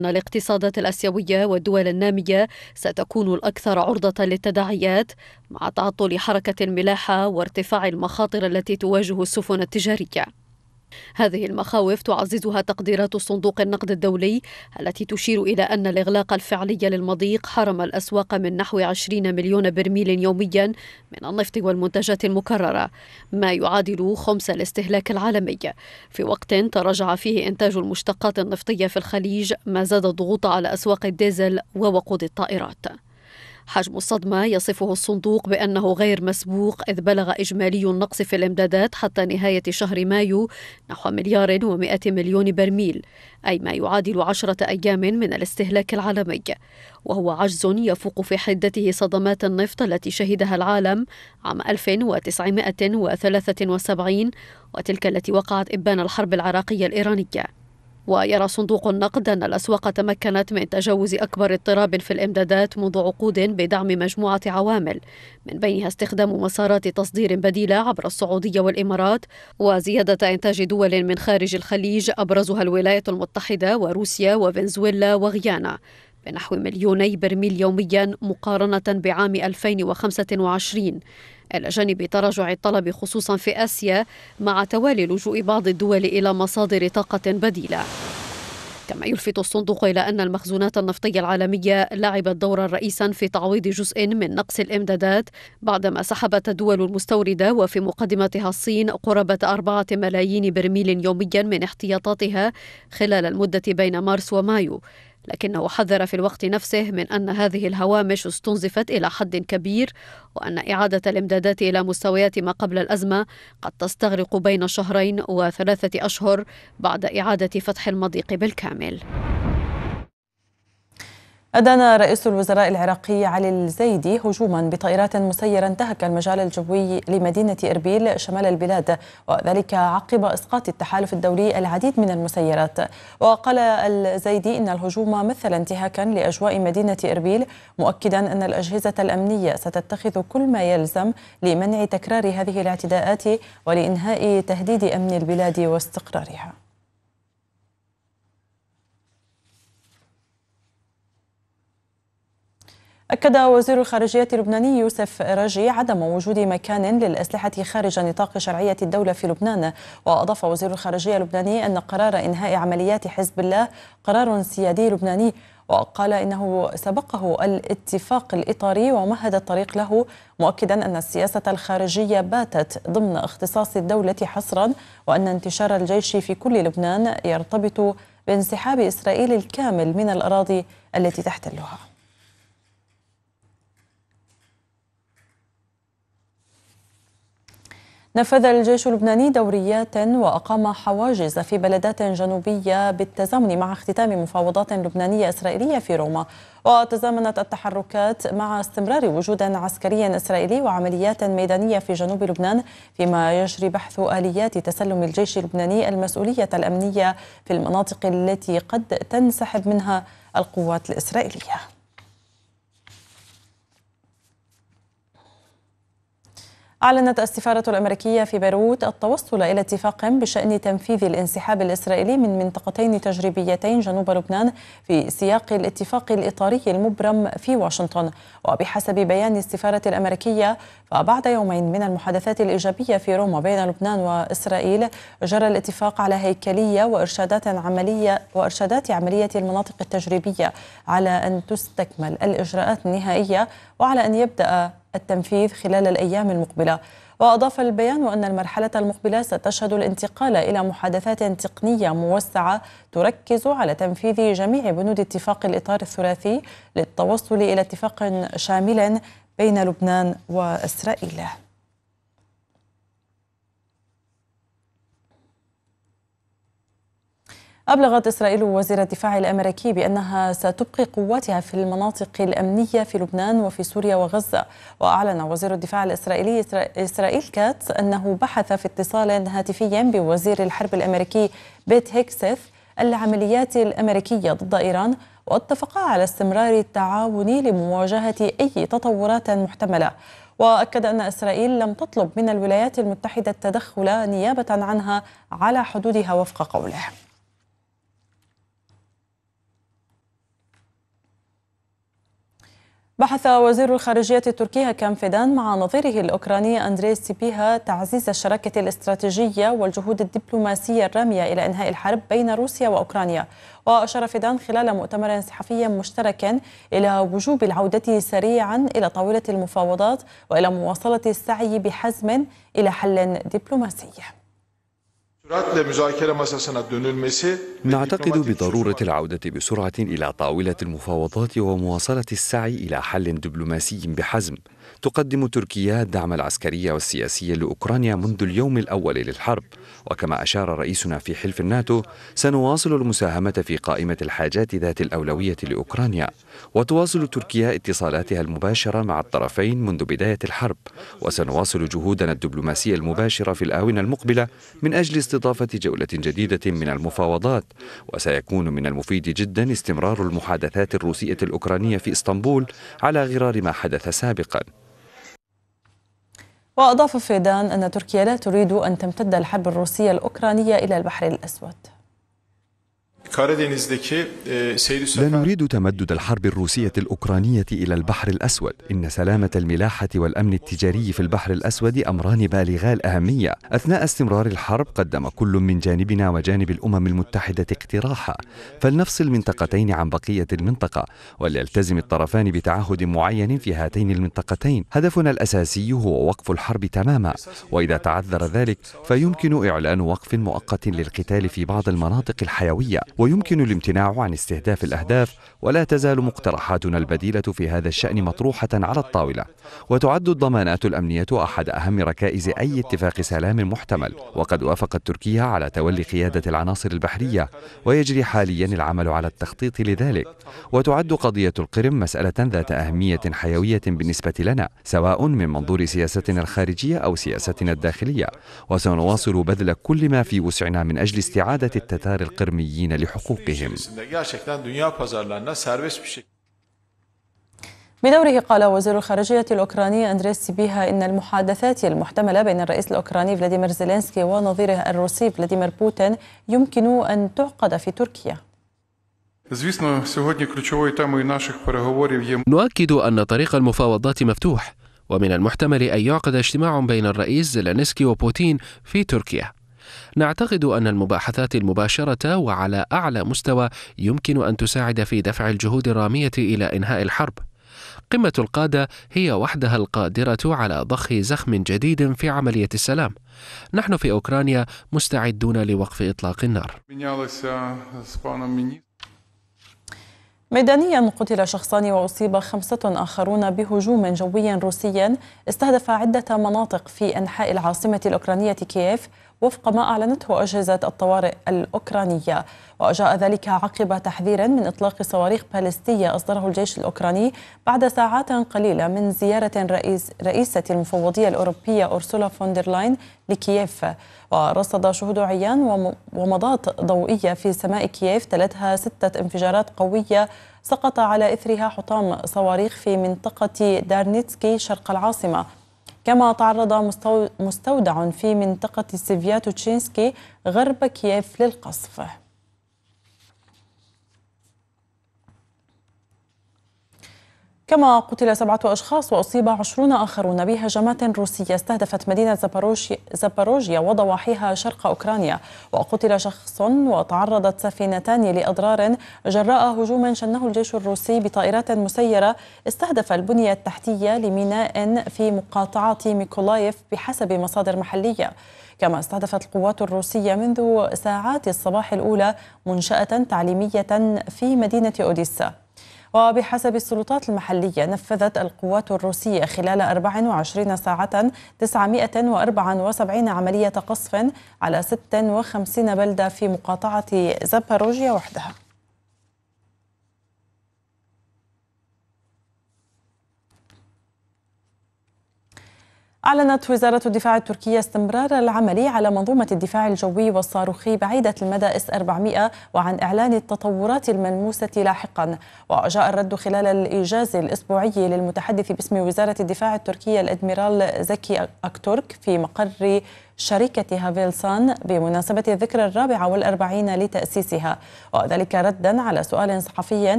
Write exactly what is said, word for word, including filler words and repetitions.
الاقتصادات الآسيوية والدول النامية ستكون الأكثر عرضة للتداعيات مع تعطل حركة الملاحة وارتفاع المخاطر التي تواجه السفن التجارية. هذه المخاوف تعززها تقديرات صندوق النقد الدولي التي تشير إلى أن الإغلاق الفعلي للمضيق حرم الأسواق من نحو عشرين مليون برميل يوميا من النفط والمنتجات المكررة، ما يعادل خمس الاستهلاك العالمي، في وقت تراجع فيه إنتاج المشتقات النفطية في الخليج، ما زاد الضغوط على أسواق الديزل ووقود الطائرات. حجم الصدمة يصفه الصندوق بأنه غير مسبوق، إذ بلغ إجمالي النقص في الإمدادات حتى نهاية شهر مايو نحو مليار ومئة مليون برميل، أي ما يعادل عشرة أيام من الاستهلاك العالمي، وهو عجز يفوق في حدته صدمات النفط التي شهدها العالم عام ألف وتسعمئة وثلاثة وسبعين وتلك التي وقعت إبان الحرب العراقية الإيرانية. ويرى صندوق النقد أن الأسواق تمكنت من تجاوز أكبر اضطراب في الإمدادات منذ عقود بدعم مجموعة عوامل، من بينها استخدام مسارات تصدير بديلة عبر السعودية والإمارات، وزيادة إنتاج دول من خارج الخليج أبرزها الولايات المتحدة وروسيا وفنزويلا وغيانا بنحو مليوني برميل يوميا مقارنة بعام ألفين وخمسة وعشرين، إلى جانب تراجع الطلب خصوصا في آسيا مع توالي لجوء بعض الدول إلى مصادر طاقة بديلة. كما يلفت الصندوق إلى أن المخزونات النفطية العالمية لعبت دورا رئيسا في تعويض جزء من نقص الإمدادات، بعدما سحبت الدول المستوردة وفي مقدمتها الصين قرابة أربعة ملايين برميل يوميا من احتياطاتها خلال المدة بين مارس ومايو، لكنه حذر في الوقت نفسه من أن هذه الهوامش استنزفت إلى حد كبير، وأن إعادة الإمدادات إلى مستويات ما قبل الأزمة قد تستغرق بين شهرين وثلاثة أشهر بعد إعادة فتح المضيق بالكامل. أدان رئيس الوزراء العراقي علي الزيدي هجوما بطائرات مسيرة انتهك المجال الجوي لمدينة إربيل شمال البلاد، وذلك عقب إسقاط التحالف الدولي العديد من المسيرات. وقال الزيدي إن الهجوم مثل انتهاكا لأجواء مدينة إربيل، مؤكدا أن الأجهزة الأمنية ستتخذ كل ما يلزم لمنع تكرار هذه الاعتداءات ولإنهاء تهديد أمن البلاد واستقرارها. أكد وزير الخارجية اللبناني يوسف راجي عدم وجود مكان للأسلحة خارج نطاق شرعية الدولة في لبنان. وأضاف وزير الخارجية اللبناني أن قرار إنهاء عمليات حزب الله قرار سيادي لبناني، وقال إنه سبقه الاتفاق الإطاري ومهد الطريق له، مؤكدا أن السياسة الخارجية باتت ضمن اختصاص الدولة حصرا، وأن انتشار الجيش في كل لبنان يرتبط بانسحاب إسرائيل الكامل من الأراضي التي تحتلها. نفذ الجيش اللبناني دوريات وأقام حواجز في بلدات جنوبية بالتزامن مع اختتام مفاوضات لبنانية إسرائيلية في روما. وتزامنت التحركات مع استمرار وجود عسكري إسرائيلي وعمليات ميدانية في جنوب لبنان، فيما يجري بحث آليات تسلم الجيش اللبناني المسؤولية الأمنية في المناطق التي قد تنسحب منها القوات الإسرائيلية. أعلنت السفارة الأمريكية في بيروت التوصل إلى اتفاق بشأن تنفيذ الانسحاب الإسرائيلي من منطقتين تجريبيتين جنوب لبنان في سياق الاتفاق الإطاري المبرم في واشنطن. وبحسب بيان السفارة الأمريكية، فبعد يومين من المحادثات الإيجابية في روما بين لبنان وإسرائيل، جرى الاتفاق على هيكلية وإرشادات عملية وإرشادات عملية المناطق التجريبية على أن تستكمل الإجراءات النهائية وعلى أن يبدأ التنفيذ خلال الأيام المقبلة. وأضاف البيان أن المرحلة المقبلة ستشهد الانتقال إلى محادثات تقنية موسعة تركز على تنفيذ جميع بنود اتفاق الإطار الثلاثي للتوصل إلى اتفاق شامل بين لبنان وإسرائيل. أبلغت إسرائيل وزير الدفاع الأمريكي بأنها ستبقي قواتها في المناطق الأمنية في لبنان وفي سوريا وغزة. وأعلن وزير الدفاع الإسرائيلي إسرائيل كاتس أنه بحث في اتصال هاتفي بوزير الحرب الأمريكي بيت هيكسث العمليات الأمريكية ضد إيران، واتفقا على استمرار التعاون لمواجهة أي تطورات محتملة. وأكد أن إسرائيل لم تطلب من الولايات المتحدة التدخل نيابة عنها على حدودها وفق قوله. بحث وزير الخارجية التركي هاكان فيدان مع نظيره الأوكراني أندري سيبيها تعزيز الشراكة الاستراتيجية والجهود الدبلوماسية الرامية إلى إنهاء الحرب بين روسيا وأوكرانيا. وأشار فيدان خلال مؤتمر صحفي مشترك إلى وجوب العودة سريعا إلى طاولة المفاوضات وإلى مواصلة السعي بحزم إلى حل دبلوماسي. نعتقد بضرورة العودة بسرعة إلى طاولة المفاوضات ومواصلة السعي إلى حل دبلوماسي بحزم. تقدم تركيا الدعم العسكري والسياسي لأوكرانيا منذ اليوم الأول للحرب، وكما أشار رئيسنا في حلف الناتو سنواصل المساهمة في قائمة الحاجات ذات الأولوية لأوكرانيا. وتواصل تركيا اتصالاتها المباشرة مع الطرفين منذ بداية الحرب، وسنواصل جهودنا الدبلوماسية المباشرة في الآونة المقبلة من أجل استضافة جولة جديدة من المفاوضات. وسيكون من المفيد جدا استمرار المحادثات الروسية الأوكرانية في إسطنبول على غرار ما حدث سابقا. وأضاف فيدان أن تركيا لا تريد أن تمتد الحرب الروسية الأوكرانية إلى البحر الأسود. لا نريد تمدد الحرب الروسية الأوكرانية إلى البحر الأسود. إن سلامة الملاحة والأمن التجاري في البحر الأسود أمران بالغا الأهمية. أثناء استمرار الحرب قدم كل من جانبنا وجانب الأمم المتحدة اقتراحا، فلنفصل المنطقتين عن بقية المنطقة، وليلتزم الطرفان بتعهد معين في هاتين المنطقتين. هدفنا الأساسي هو وقف الحرب تماما، وإذا تعذر ذلك فيمكن إعلان وقف مؤقت للقتال في بعض المناطق الحيوية، ويمكن الامتناع عن استهداف الأهداف. ولا تزال مقترحاتنا البديلة في هذا الشأن مطروحة على الطاولة. وتعد الضمانات الأمنية أحد أهم ركائز أي اتفاق سلام محتمل، وقد وافقت تركيا على تولي قيادة العناصر البحرية، ويجري حاليا العمل على التخطيط لذلك. وتعد قضية القرم مسألة ذات أهمية حيوية بالنسبة لنا، سواء من منظور سياستنا الخارجية أو سياستنا الداخلية، وسنواصل بذل كل ما في وسعنا من أجل استعادة التتار القرميين لحقوقهم. بدوره قال وزير الخارجية الأوكراني أندري سيبيها إن المحادثات المحتملة بين الرئيس الأوكراني فلاديمير زيلينسكي ونظيره الروسي فلاديمير بوتين يمكن أن تعقد في تركيا. نؤكد أن طريق المفاوضات مفتوح، ومن المحتمل أن يعقد اجتماع بين الرئيس زيلينسكي وبوتين في تركيا. نعتقد أن المباحثات المباشرة وعلى أعلى مستوى يمكن أن تساعد في دفع الجهود الرامية إلى إنهاء الحرب. قمة القادة هي وحدها القادرة على ضخ زخم جديد في عملية السلام. نحن في أوكرانيا مستعدون لوقف إطلاق النار. ميدانيا قتل شخصان وأصيب خمسة آخرون بهجوم جوي روسي استهدف عدة مناطق في أنحاء العاصمة الأوكرانية كييف، وفق ما أعلنته أجهزة الطوارئ الأوكرانية. وجاء ذلك عقب تحذير من إطلاق صواريخ باليستية أصدره الجيش الأوكراني بعد ساعات قليلة من زيارة رئيس رئيسة المفوضية الأوروبية أورسولا فوندر لاين لكييف. ورصد شهود عيان ومضات ضوئية في سماء كييف تلتها ستة انفجارات قوية سقط على إثرها حطام صواريخ في منطقة دارنيتسكي شرق العاصمة. كما تعرض مستودع في منطقة سيفياتوتشينسكي غرب كييف للقصف. كما قتل سبعة أشخاص وأصيب عشرون آخرون بهجمات روسية استهدفت مدينة زاباروجيا وضواحيها شرق أوكرانيا. وقتل شخص وتعرضت سفينتان لأضرار جراء هجوم شنه الجيش الروسي بطائرات مسيرة استهدف البنية التحتية لميناء في مقاطعة ميكولايف بحسب مصادر محلية. كما استهدفت القوات الروسية منذ ساعات الصباح الأولى منشأة تعليمية في مدينة أوديسا. وبحسب السلطات المحلية نفذت القوات الروسية خلال أربع وعشرين ساعة تسعمائة وأربعة وسبعين عملية قصف على ست وخمسين بلدة في مقاطعة زاباروجيا وحدها. أعلنت وزارة الدفاع التركية استمرار العمل على منظومة الدفاع الجوي والصاروخي بعيدة المدى إس أربعمائة وعن إعلان التطورات الملموسة لاحقا. وجاء الرد خلال الإيجاز الأسبوعي للمتحدث باسم وزارة الدفاع التركية الأدميرال زكي أكتورك في مقر شركة هافيلسان بمناسبة الذكرى الرابعة والأربعين لتأسيسها، وذلك ردا على سؤال صحفي